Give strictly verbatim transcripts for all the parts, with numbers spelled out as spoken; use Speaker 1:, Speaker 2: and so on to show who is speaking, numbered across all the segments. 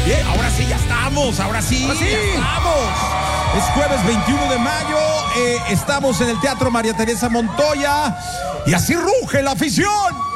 Speaker 1: Bien, ahora sí ya estamos, ahora sí,
Speaker 2: ahora sí.
Speaker 1: ya estamos. Es jueves veintiuno de mayo, eh, estamos en el Teatro María Teresa Montoya y así ruge la afición.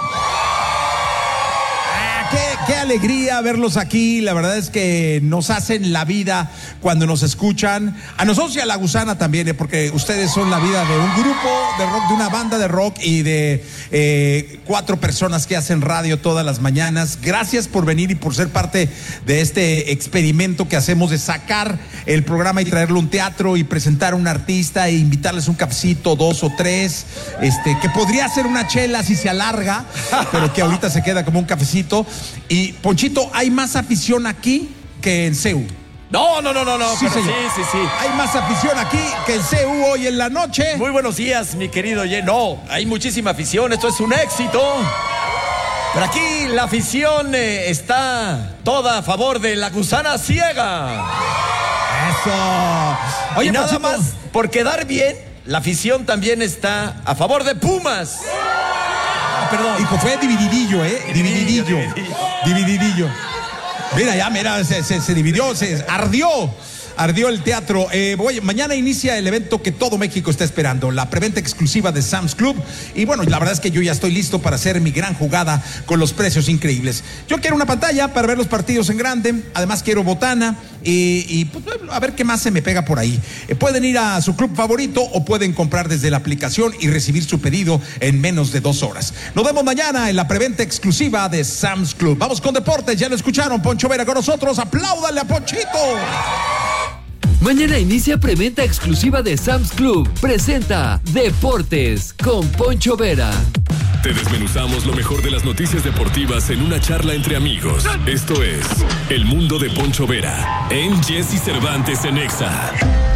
Speaker 1: Qué, qué alegría verlos aquí. La verdad es que nos hacen la vida cuando nos escuchan. A nosotros y a La Gusana también, ¿eh? Porque ustedes son la vida de un grupo de rock, de una banda de rock y de eh, cuatro personas que hacen radio todas las mañanas. Gracias por venir y por ser parte de este experimento que hacemos de sacar el programa y traerlo a un teatro y presentar a un artista e invitarles un cafecito, dos o tres, este, que podría ser una chela si se alarga, pero que ahorita se queda como un cafecito. Y Ponchito, ¿hay más afición aquí que en C U?
Speaker 2: No, no, no, no, no,
Speaker 1: Sí,
Speaker 2: pero sí,
Speaker 1: señor.
Speaker 2: sí, sí.
Speaker 1: Hay más afición aquí que en C U hoy en la noche.
Speaker 2: Muy buenos días, mi querido Ye. No, hay muchísima afición, esto es un éxito. Pero aquí la afición eh, está toda a favor de La Gusana Ciega.
Speaker 1: Eso. Oye,
Speaker 2: Y nada
Speaker 1: Ponchito,
Speaker 2: más, por quedar bien, la afición también está a favor de Pumas. Ah, perdón.
Speaker 1: hijo, fue divididillo, ¿eh?
Speaker 2: Divididillo,
Speaker 1: Divididillo. Divididillo. Mira, ya, mira, se, se, se dividió, se ardió. Ardió el teatro. Eh, voy, mañana inicia el evento que todo México está esperando, la preventa exclusiva de Sam's Club. Y bueno, la verdad es que yo ya estoy listo para hacer mi gran jugada con los precios increíbles. Yo quiero una pantalla para ver los partidos en grande. Además quiero botana y, y pues, a ver qué más se me pega por ahí. Eh, pueden ir a su club favorito o pueden comprar desde la aplicación y recibir su pedido en menos de dos horas. Nos vemos mañana en la preventa exclusiva de Sam's Club. Vamos con deportes, ya lo escucharon. Poncho Vera con nosotros. Apláudale a Ponchito.
Speaker 3: Mañana inicia preventa exclusiva de Sam's Club. Presenta Deportes con Poncho Vera.
Speaker 4: Te desmenuzamos lo mejor de las noticias deportivas en una charla entre amigos. Esto es El Mundo de Poncho Vera en Jesse Cervantes en Exa.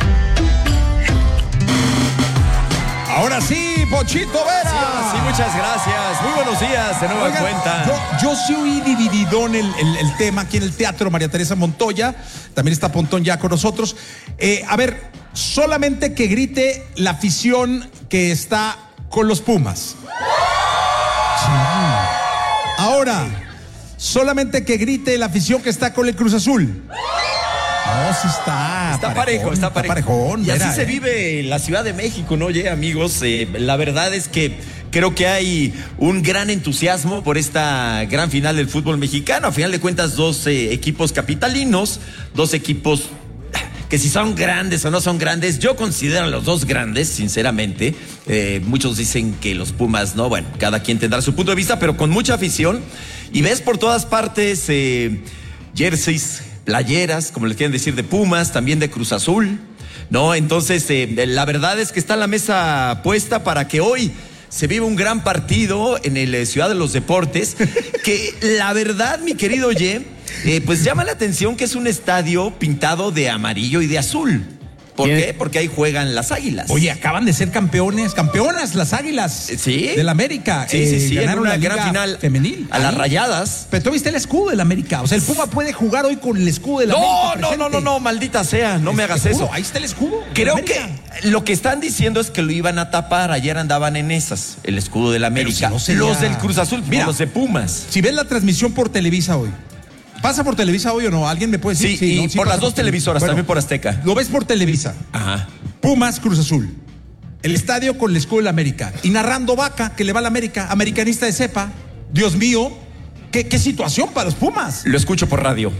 Speaker 1: Ahora sí, Ponchito Vera.
Speaker 2: Sí, ahora sí, muchas gracias. Muy buenos días, de nueva
Speaker 1: Oigan,
Speaker 2: cuenta.
Speaker 1: Yo, yo sí oí divididón el, el, el tema aquí en el Teatro María Teresa Montoya. También está Pontón ya con nosotros. Eh, a ver, solamente que grite la afición que está con los Pumas. Sí. Ahora, solamente que grite la afición que está con el Cruz Azul. No, sí está.
Speaker 2: Está parejo, está parejo.
Speaker 1: Está parejón,
Speaker 2: y así
Speaker 1: mira,
Speaker 2: se
Speaker 1: eh.
Speaker 2: vive en la Ciudad de México, ¿no? Oye, amigos, eh, la verdad es que creo que hay un gran entusiasmo por esta gran final del fútbol mexicano. A final de cuentas, dos eh, equipos capitalinos, dos equipos que si son grandes o no son grandes, yo considero a los dos grandes, sinceramente. Eh, muchos dicen que los Pumas no, bueno, cada quien tendrá su punto de vista, pero con mucha afición. Y ves por todas partes eh, jerseys, playeras, como les quieren decir, de Pumas, también de Cruz Azul, ¿no? Entonces, eh, la verdad es que está la mesa puesta para que hoy se viva un gran partido en el eh, Ciudad de los Deportes, que la verdad, mi querido Ye, eh, pues llama la atención que es un estadio pintado de amarillo y de azul. ¿Por
Speaker 1: ¿Qué?
Speaker 2: qué? Porque ahí juegan las Águilas.
Speaker 1: Oye, acaban de ser campeones, campeonas las Águilas.
Speaker 2: ¿Sí?
Speaker 1: Del América.
Speaker 2: Sí, sí, sí,
Speaker 1: ganaron
Speaker 2: en una
Speaker 1: la
Speaker 2: gran
Speaker 1: Liga
Speaker 2: final
Speaker 1: femenil.
Speaker 2: a las
Speaker 1: Ahí.
Speaker 2: Rayadas.
Speaker 1: Pero tú viste el escudo del América. O sea, el Puma puede jugar hoy con el escudo del
Speaker 2: No,
Speaker 1: América.
Speaker 2: no, no,
Speaker 1: presente.
Speaker 2: no, no, maldita sea, no me
Speaker 1: Este
Speaker 2: hagas
Speaker 1: escudo,
Speaker 2: eso.
Speaker 1: Ahí está el escudo. del
Speaker 2: Creo
Speaker 1: América.
Speaker 2: que lo que están diciendo es que lo iban a tapar. Ayer andaban en esas, el escudo del América.
Speaker 1: si no sería-
Speaker 2: Los del Cruz Azul,
Speaker 1: Mira.
Speaker 2: no los de Pumas.
Speaker 1: Si ves la transmisión por Televisa hoy, ¿pasa por Televisa hoy o no? ¿Alguien me puede decir?
Speaker 2: Sí, y
Speaker 1: ¿no? Sí
Speaker 2: por
Speaker 1: pasa
Speaker 2: las dos
Speaker 1: Televisa.
Speaker 2: televisoras,
Speaker 1: Bueno,
Speaker 2: también por Azteca.
Speaker 1: Lo ves por Televisa.
Speaker 2: Ajá.
Speaker 1: Pumas, Cruz Azul. El estadio con el escudo del América. Y narrando Vaca, que le va a la América, americanista de cepa. Dios mío, qué, qué situación para los Pumas.
Speaker 2: Lo escucho por radio.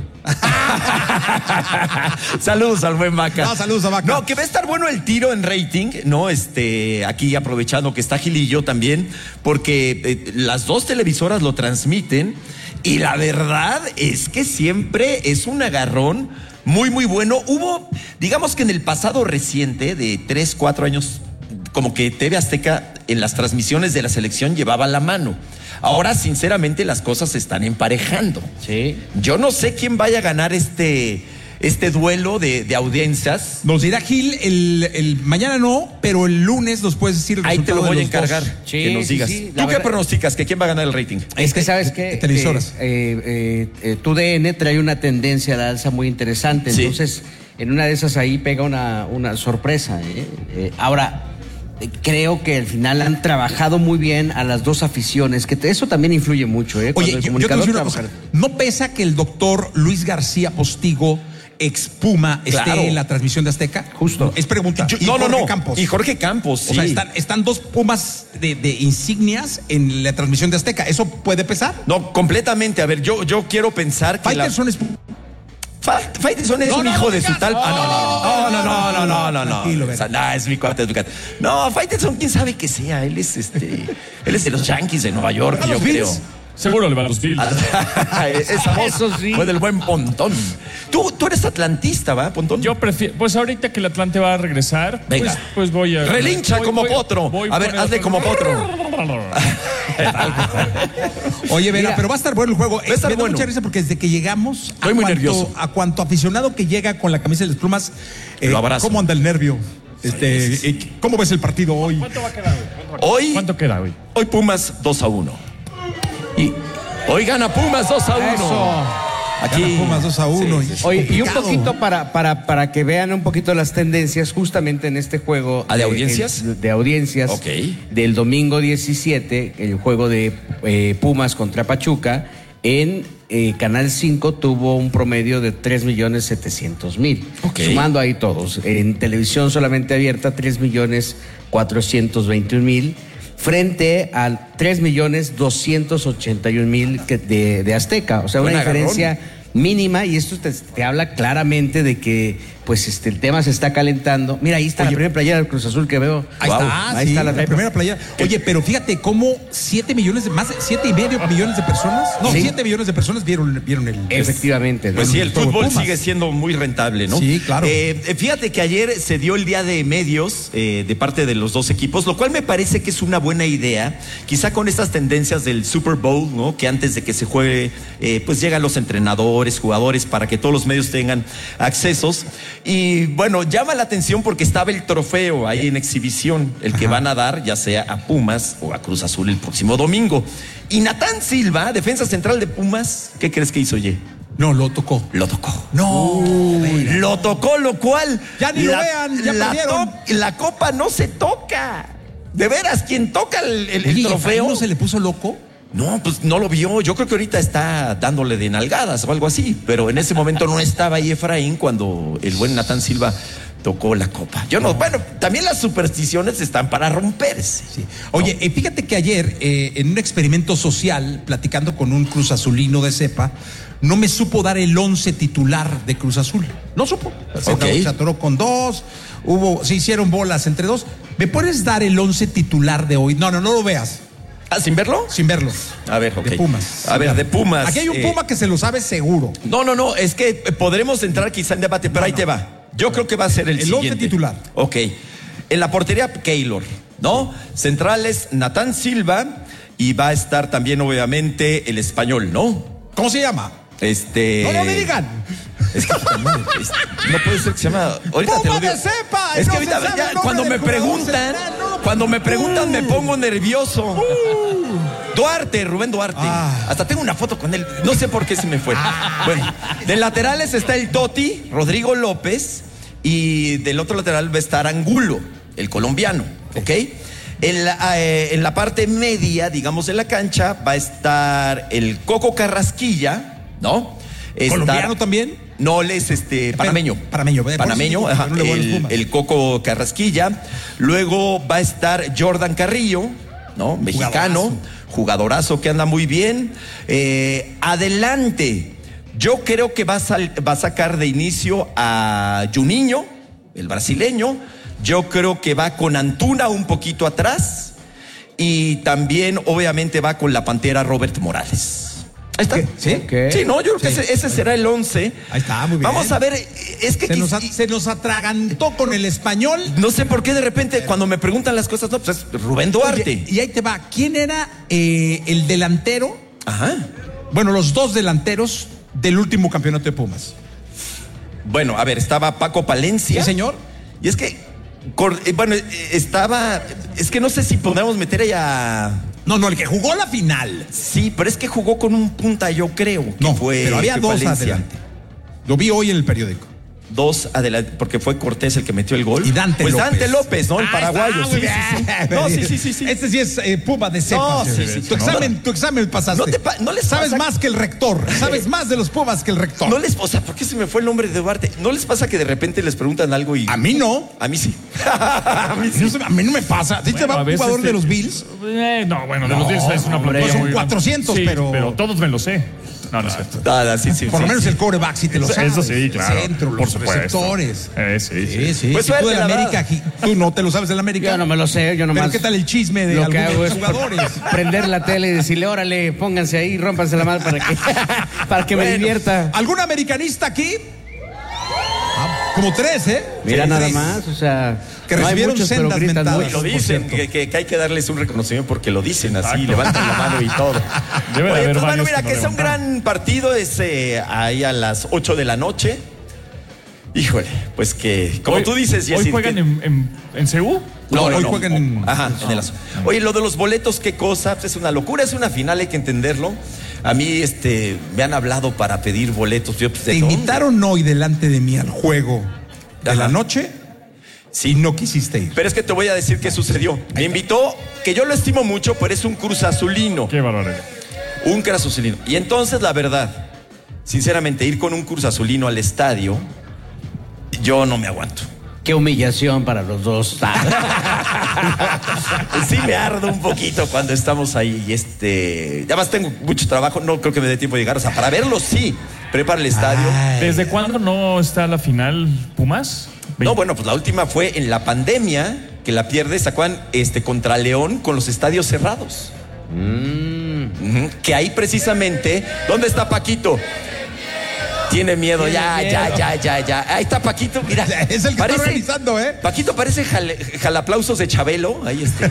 Speaker 2: Saludos al buen Vaca.
Speaker 1: No, saludos a Vaca.
Speaker 2: No, que va a estar bueno el tiro en rating, ¿no? Este, aquí aprovechando que está Gilillo también, porque eh, las dos televisoras lo transmiten y la verdad es que siempre es un agarrón muy, muy bueno. Hubo, digamos que en el pasado reciente, de tres, cuatro años, como que T V Azteca en las transmisiones de la selección llevaba la mano. Ahora, sinceramente, las cosas se están emparejando.
Speaker 5: Sí.
Speaker 2: Yo no sé quién vaya a ganar este, este duelo de, de audiencias.
Speaker 1: Nos dirá Gil el, el mañana no, pero el lunes nos puedes decir el
Speaker 2: Ahí te
Speaker 1: resultado
Speaker 2: lo voy a
Speaker 1: de los dos.
Speaker 2: encargar,
Speaker 5: Sí,
Speaker 2: que nos
Speaker 5: sí,
Speaker 2: digas.
Speaker 5: sí,
Speaker 2: ¿Tú
Speaker 5: la
Speaker 2: qué
Speaker 5: verdad-
Speaker 2: pronosticas? ¿Que quién va a ganar el rating?
Speaker 5: Es que sabes
Speaker 1: de-
Speaker 5: que
Speaker 1: de televisoras.
Speaker 5: eh, eh, eh, tu D N trae una tendencia a la alza muy interesante,
Speaker 2: Sí.
Speaker 5: entonces en una de esas ahí pega una, una sorpresa. ¿eh? Eh, ahora, creo que al final han trabajado muy bien a las dos aficiones, que eso también influye mucho, ¿eh?
Speaker 1: Oye, yo, yo te voy a decir una cosa. ¿No pesa que el doctor Luis García Postigo, ex Puma,
Speaker 2: claro.
Speaker 1: esté en la transmisión de Azteca?
Speaker 5: Justo.
Speaker 1: Es pregunta.
Speaker 2: Yo,
Speaker 1: y
Speaker 2: no, no,
Speaker 1: Jorge
Speaker 2: no.
Speaker 1: Campos.
Speaker 2: Y Jorge Campos, sí.
Speaker 1: O sea, están, están dos Pumas de, de insignias en la transmisión de Azteca. ¿Eso puede pesar?
Speaker 2: No, completamente. A ver, yo, yo quiero pensar que
Speaker 1: Faitelson
Speaker 2: la...
Speaker 1: es...
Speaker 2: Faitelson es
Speaker 1: No,
Speaker 2: un
Speaker 1: no,
Speaker 2: hijo
Speaker 1: no,
Speaker 2: de su tal.
Speaker 1: no,
Speaker 2: Ah, no, no, no, no, no, no, no, no.
Speaker 1: Tranquilo,
Speaker 2: O sea, no, es mi cuate, es mi cuate. No, Faitelson, quién sabe que sea. Él es este. Él es de los Yankees de Nueva York, yo creo.
Speaker 6: Seguro le va a los Bills.
Speaker 2: Esa voz
Speaker 5: Eso sí.
Speaker 2: fue del buen Pontón. Tú, tú eres atlantista, ¿va, Pontón?
Speaker 6: Yo prefiero, pues ahorita que el Atlante va a regresar,
Speaker 2: Venga.
Speaker 6: pues, pues voy a...
Speaker 2: Relincha
Speaker 6: voy-
Speaker 2: como
Speaker 6: voy-
Speaker 2: potro.
Speaker 6: voy
Speaker 2: A ver,
Speaker 6: por el
Speaker 2: hazle
Speaker 6: otro-
Speaker 2: como potro.
Speaker 1: Oye, Vera,
Speaker 5: Mira.
Speaker 1: pero va a estar bueno el juego.
Speaker 2: Va a estar
Speaker 1: Me da
Speaker 2: bueno.
Speaker 1: mucha risa porque desde que llegamos,
Speaker 2: Estoy
Speaker 1: a
Speaker 2: muy
Speaker 1: cuanto,
Speaker 2: nervioso.
Speaker 1: a cuanto aficionado que llega con la camisa de las plumas, eh,
Speaker 2: Lo abrazo.
Speaker 1: ¿cómo anda el nervio? Este, eh, ¿Cómo ves el partido hoy?
Speaker 6: ¿Cuánto va a quedar hoy? ¿Cuánto va a quedar?
Speaker 2: Hoy,
Speaker 6: ¿Cuánto queda hoy?
Speaker 2: hoy Pumas dos a uno. Y hoy gana Pumas dos a uno.
Speaker 5: Eso.
Speaker 2: Aquí.
Speaker 1: Gana Pumas dos a uno.
Speaker 2: Sí, sí, sí.
Speaker 5: Oye, y un
Speaker 1: Complicado.
Speaker 5: poquito para, para, para que vean un poquito las tendencias justamente en este juego.
Speaker 2: ¿Ah, de
Speaker 5: eh,
Speaker 2: audiencias?
Speaker 5: el- de audiencias.
Speaker 2: Ok.
Speaker 5: Del domingo diecisiete, el juego de eh, Pumas contra Pachuca, en eh, Canal cinco tuvo un promedio de tres millones setecientos mil.
Speaker 2: Ok.
Speaker 5: Sumando ahí todos. En televisión solamente abierta, tres millones cuatrocientos veintiún mil. Frente a tres millones doscientos ochenta y un mil de, de Azteca. O sea,
Speaker 2: Buen
Speaker 5: una
Speaker 2: agarrón.
Speaker 5: diferencia mínima, y esto te, te habla claramente de que pues este el tema se está calentando. Mira, ahí está
Speaker 1: Oye,
Speaker 5: la primera playera del Cruz Azul que veo.
Speaker 1: Ahí
Speaker 2: Wow.
Speaker 1: está,
Speaker 5: Ahí
Speaker 1: sí,
Speaker 5: está
Speaker 1: la,
Speaker 5: la-
Speaker 1: primera playa. Oye, pero fíjate cómo siete millones, de, más de siete y medio millones de personas, no,
Speaker 5: Sí.
Speaker 1: siete millones de personas vieron, vieron el...
Speaker 5: Efectivamente. ¿no?
Speaker 2: Pues sí, el
Speaker 1: Juego
Speaker 2: fútbol
Speaker 1: Pumas.
Speaker 2: sigue siendo muy rentable, ¿no?
Speaker 1: Sí, claro.
Speaker 2: Eh, fíjate que ayer se dio el día de medios eh, de parte de los dos equipos, lo cual me parece que es una buena idea, quizá con estas tendencias del Super Bowl, ¿no? Que antes de que se juegue, eh, pues llegan los entrenadores, jugadores, para que todos los medios tengan accesos. Y bueno, llama la atención porque estaba el trofeo ahí en exhibición, el que
Speaker 1: Ajá.
Speaker 2: van a dar ya sea a Pumas o a Cruz Azul el próximo domingo. Y Natán Silva, defensa central de Pumas, ¿qué crees que hizo, Ye?
Speaker 1: No, lo tocó.
Speaker 2: Lo tocó.
Speaker 1: No, Vera.
Speaker 2: Lo tocó, lo cual.
Speaker 1: Ya ni lo vean, ya
Speaker 2: la,
Speaker 1: perdieron.
Speaker 2: to- la copa no se toca. De veras, quien toca el, el- el
Speaker 1: Oye,
Speaker 2: trofeo.
Speaker 1: ¿Efraín no se le puso loco?
Speaker 2: No, pues no lo vio. Yo creo que ahorita está dándole de nalgadas o algo así. Pero en ese momento no estaba ahí Efraín cuando el buen Natán Silva tocó la copa. Yo no. Bueno, también las supersticiones están para romperse.
Speaker 1: Sí. Oye, eh, fíjate que ayer, eh, en un experimento social, platicando con un Cruz Azulino de cepa, no me supo dar el once titular de Cruz Azul. No supo. Se,
Speaker 2: Ok.
Speaker 1: se atoró con dos, hubo, se hicieron bolas entre dos. ¿Me puedes dar el once titular de hoy? No, no, no lo veas,
Speaker 2: ¿Ah, sin verlo?
Speaker 1: sin verlo.
Speaker 2: A ver, ok.
Speaker 1: De Pumas.
Speaker 2: A ver, de Pumas.
Speaker 1: Aquí hay un
Speaker 2: eh,
Speaker 1: Puma que se lo sabe seguro.
Speaker 2: No, no, no, es que eh, podremos entrar quizá en debate, pero ahí te va. Yo creo que va a ser el,
Speaker 1: El once
Speaker 2: siguiente.
Speaker 1: titular.
Speaker 2: Ok. En la portería, Keylor, ¿no? Centrales, Natán Silva, y va a estar también, obviamente, el español, ¿no?
Speaker 1: ¿Cómo se llama?
Speaker 2: Este.
Speaker 1: No, no me digan.
Speaker 2: Es que no, es- no puede ser que se llama. Ahorita te lo
Speaker 1: Puma
Speaker 2: digo.
Speaker 1: de cepa,
Speaker 2: Es
Speaker 1: no
Speaker 2: que
Speaker 1: se
Speaker 2: ahorita
Speaker 1: sabe
Speaker 2: ya,
Speaker 1: el nombre
Speaker 2: cuando
Speaker 1: del
Speaker 2: me
Speaker 1: jugador
Speaker 2: preguntan,
Speaker 1: central, no.
Speaker 2: cuando me preguntan me
Speaker 1: Uh.
Speaker 2: pongo nervioso. Duarte, Rubén Duarte.
Speaker 1: Ah.
Speaker 2: Hasta tengo una foto con él. No sé por qué se me fue. Bueno, de laterales está el Toti, Rodrigo López, y del otro lateral va a estar Angulo, el colombiano, ¿ok? En la, eh, en la parte media, digamos, de la cancha, va a estar el Coco Carrasquilla, ¿no? Está-
Speaker 1: ¿Colombiano también?
Speaker 2: No, él es este panameño.
Speaker 1: Panameño, por
Speaker 2: Panameño,
Speaker 1: eso,
Speaker 2: ajá,
Speaker 1: no le voy a los
Speaker 2: el,
Speaker 1: Pumas.
Speaker 2: el Coco Carrasquilla. Luego va a estar Jordan Carrillo, ¿no? Mexicano,
Speaker 1: Jugadorazo.
Speaker 2: jugadorazo que anda muy bien. Eh, adelante, yo creo que va a, sal- va a sacar de inicio a Juninho, el brasileño. Yo creo que va con Antuna un poquito atrás. Y también, obviamente, va con la Pantera Robert Morales. Ahí está.
Speaker 1: ¿Qué? ¿Sí?
Speaker 5: Ok.
Speaker 2: Sí, no, yo creo que
Speaker 1: Sí.
Speaker 2: ese, ese será el once.
Speaker 1: Ahí está, muy bien.
Speaker 2: Vamos a ver, es que
Speaker 1: Se nos,
Speaker 2: quis-
Speaker 1: a- se nos atragantó con el español.
Speaker 2: no sé por qué de repente cuando me preguntan las cosas, no, pues es Rubén Duarte.
Speaker 1: Oye, y ahí te va. ¿Quién era eh, el delantero?
Speaker 2: Ajá.
Speaker 1: Bueno, los dos delanteros del último campeonato de Pumas.
Speaker 2: Bueno, a ver, estaba Paco Palencia.
Speaker 1: Sí, señor.
Speaker 2: Y es que, cor- eh, bueno, eh, estaba, es que no sé si podemos meter ahí a...
Speaker 1: No, no, el que jugó la final.
Speaker 2: Sí, pero es que jugó con un punta, yo creo. Que
Speaker 1: No,
Speaker 2: fue
Speaker 1: pero había
Speaker 2: que
Speaker 1: dos
Speaker 2: Palencia.
Speaker 1: adelante. Lo vi hoy en el periódico.
Speaker 2: dos adelante, porque fue Cortés el que metió el gol.
Speaker 1: Y Dante
Speaker 2: pues
Speaker 1: López.
Speaker 2: Dante López, ¿no? El
Speaker 1: Ah,
Speaker 2: paraguayo.
Speaker 1: está,
Speaker 2: Sí,
Speaker 1: muy
Speaker 2: sí, sí.
Speaker 1: bien.
Speaker 2: No, sí, sí, sí, sí.
Speaker 1: Este sí es eh, Puma de cepa.
Speaker 2: No, sí, sí,
Speaker 1: Tu
Speaker 2: sí.
Speaker 1: examen, tu examen pasaste.
Speaker 2: No te pa- no les
Speaker 1: Sabes
Speaker 2: pasa-
Speaker 1: más que el rector. Sabes más de los Pumas que el rector.
Speaker 2: No les, o sea, ¿por qué se me fue el nombre de Duarte? ¿No les pasa que de repente les preguntan algo y...
Speaker 1: A mí no.
Speaker 2: A mí sí. a mí sí.
Speaker 1: A mí no me pasa. ¿Sí te
Speaker 6: Bueno,
Speaker 1: va
Speaker 6: a
Speaker 1: un
Speaker 6: veces
Speaker 1: jugador
Speaker 6: te-
Speaker 1: de los Bills?
Speaker 6: Eh, no, bueno, de
Speaker 1: No,
Speaker 6: los diez es una
Speaker 5: hombre,
Speaker 6: plantilla
Speaker 1: son
Speaker 6: muy grande.
Speaker 1: cuatrocientos,
Speaker 6: Sí,
Speaker 1: pero-
Speaker 6: pero todos me lo sé. No, no es cierto.
Speaker 2: Nada, sí, sí.
Speaker 1: Por
Speaker 2: sí,
Speaker 1: lo menos
Speaker 2: sí.
Speaker 1: el quarterback sí te lo
Speaker 6: Eso-
Speaker 1: sabes.
Speaker 6: eso sí, claro,
Speaker 1: El centro,
Speaker 6: por
Speaker 1: los
Speaker 6: supuesto.
Speaker 1: receptores.
Speaker 6: Eh, sí, sí.
Speaker 1: Sí, sí.
Speaker 2: Pues
Speaker 1: Si tú de
Speaker 2: suerte,
Speaker 1: la
Speaker 2: la
Speaker 1: América,
Speaker 2: verdad.
Speaker 1: tú no te lo sabes de la América.
Speaker 5: Yo no me lo sé, yo nomás.
Speaker 1: Pero ¿qué tal el chisme de
Speaker 5: Lo que hago
Speaker 1: algunos
Speaker 5: es
Speaker 1: jugadores?
Speaker 5: prender la tele y decirle, órale, pónganse ahí, rómpanse la madre para que, para que me
Speaker 2: Bueno,
Speaker 5: divierta.
Speaker 1: ¿Algún americanista aquí? Ah, como tres, ¿eh?
Speaker 5: Mira
Speaker 1: Sí,
Speaker 5: nada
Speaker 1: tres.
Speaker 5: más, o sea,
Speaker 1: Que
Speaker 5: no hay
Speaker 1: recibieron
Speaker 5: muchos, pero
Speaker 1: sendas
Speaker 5: gritan
Speaker 1: mentadas.
Speaker 5: mucho,
Speaker 2: Lo
Speaker 5: por
Speaker 2: dicen,
Speaker 5: cierto.
Speaker 2: que, que- que hay que darles un reconocimiento porque lo dicen así,
Speaker 6: Exacto.
Speaker 2: levantan la mano y todo.
Speaker 6: Debe de
Speaker 2: Oye,
Speaker 6: haber
Speaker 2: pues, bueno,
Speaker 6: varios
Speaker 2: mira,
Speaker 6: que no
Speaker 2: que sea un
Speaker 6: levantaron.
Speaker 2: gran partido, es eh, ahí a las ocho de la noche. Híjole, pues que, como
Speaker 6: Hoy-
Speaker 2: tú dices,
Speaker 6: ¿Hoy
Speaker 2: Jessy,
Speaker 6: juegan
Speaker 2: que-
Speaker 6: en, en, en C U?
Speaker 1: No, hoy juegan en-
Speaker 2: Ajá, en el Azul. Oye, lo de los boletos, qué cosa, pues es una locura, es una final, hay que entenderlo. A mí, este, me han hablado para pedir boletos. Yo, pues, ¿de
Speaker 1: ¿Te
Speaker 2: dónde?
Speaker 1: invitaron hoy delante de mí al juego de
Speaker 2: Ajá.
Speaker 1: la noche?
Speaker 2: Sí,
Speaker 1: Y no quisiste ir.
Speaker 2: Pero es que te voy a decir qué sucedió. Me invitó, que yo lo estimo mucho, pero es un Cruz Azulino.
Speaker 6: Qué barbaridad.
Speaker 2: Un Cruz Azulino. Y entonces, la verdad, sinceramente, ir con un Cruz Azulino al estadio, yo no me aguanto.
Speaker 5: Qué humillación para los dos.
Speaker 2: Sí me ardo un poquito cuando estamos ahí. Y este, ya más tengo mucho trabajo, no creo que me dé tiempo de llegar. O sea, para verlo sí, pero para el estadio.
Speaker 6: ¿Desde cuándo no está la final Pumas?
Speaker 2: No, bueno, pues la última fue en la pandemia, que la pierde, ¿se acuerdan? Este, contra León con los estadios cerrados. Ujú, que ahí precisamente, ¿dónde está Paquito? Tiene miedo, ya,
Speaker 5: Tiene
Speaker 2: ya,
Speaker 5: miedo.
Speaker 2: ya, ya, ya. Ahí está Paquito, mira.
Speaker 1: Es el que está organizando, ¿eh?
Speaker 2: Paquito parece jale- jalaplausos de Chabelo. Ahí está.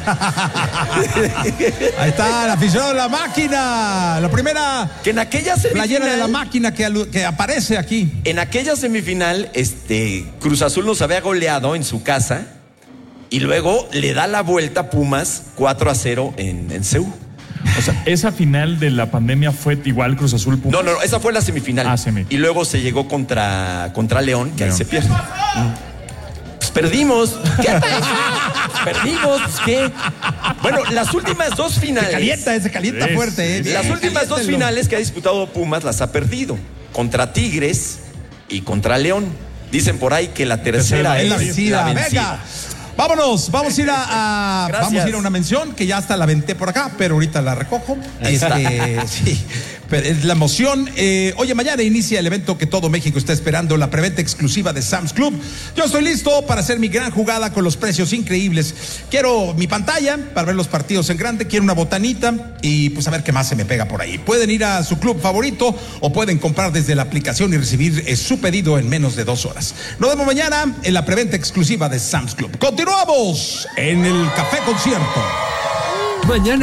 Speaker 1: Ahí está la afición de la máquina. La primera
Speaker 2: Que en aquella semifinal.
Speaker 1: playera de la máquina que, alu- que aparece aquí.
Speaker 2: En aquella semifinal, este, Cruz Azul nos había goleado en su casa y luego le da la vuelta a Pumas cuatro a cero en, en C U.
Speaker 6: O sea, esa final de la pandemia fue igual Cruz Azul Pumas.
Speaker 2: No, no, no, esa fue la semifinal.
Speaker 6: Ah, semi.
Speaker 2: Y luego se llegó contra, contra León, que
Speaker 6: León.
Speaker 2: ahí se pierde. Mm. Pues perdimos. ¿Qué pasa? Perdimos, pues, ¿qué? Bueno, las últimas dos finales.
Speaker 1: Calienta, ese calienta
Speaker 6: Sí,
Speaker 1: fuerte, ¿eh?
Speaker 6: sí,
Speaker 2: Las
Speaker 1: Bien,
Speaker 2: últimas dos
Speaker 1: caliéntenlo.
Speaker 2: finales que ha disputado Pumas las ha perdido. Contra Tigres y contra León. Dicen por ahí que la tercera
Speaker 1: Es
Speaker 2: es
Speaker 1: la vencida.
Speaker 2: la vencida.
Speaker 1: Venga. Vámonos, vamos a ir a, a-
Speaker 2: Gracias.
Speaker 1: vamos a ir a una mención que ya hasta la aventé por acá, pero ahorita la recojo. Este, sí, pero es la emoción. Eh, oye, mañana inicia el evento que todo México está esperando, la preventa exclusiva de Sam's Club. Yo estoy listo para hacer mi gran jugada con los precios increíbles. Quiero mi pantalla para ver los partidos en grande, quiero una botanita y pues a ver qué más se me pega por ahí. Pueden ir a su club favorito o pueden comprar desde la aplicación y recibir eh, su pedido en menos de dos horas. Nos vemos mañana en la preventa exclusiva de Sam's Club. Continuamos en el Café Concierto.
Speaker 3: Mañana.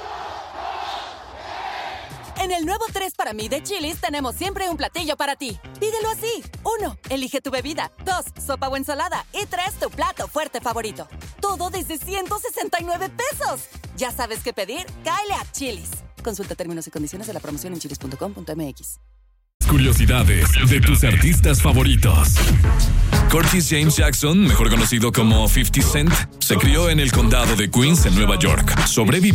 Speaker 7: En el nuevo tres para mí de Chili's tenemos siempre un platillo para ti. Pídelo así. Uno, elige tu bebida. Dos, sopa o ensalada. Y tres, tu plato fuerte favorito. Todo desde ciento sesenta y nueve pesos. ¿Ya sabes qué pedir? Cáele a Chili's. Consulta términos y condiciones de la promoción en chilis punto com punto m x.
Speaker 4: Curiosidades de tus artistas favoritos. Curtis James Jackson, mejor conocido como fifty Cent, se crió en el condado de Queens, en Nueva York. Sobrevivió